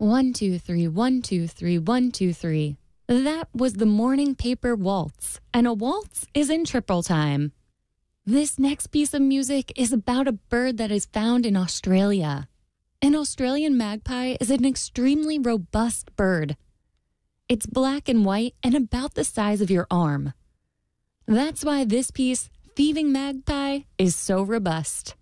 1, 2, 3, 1, 2, 3, 1, 2, 3. That was the morning paper waltz, and a waltz is in triple time. This next piece of music is about a bird that is found in Australia. An Australian magpie is an extremely robust bird. It's black and white and about the size of your arm. That's why this piece, Thieving Magpie, is so robust.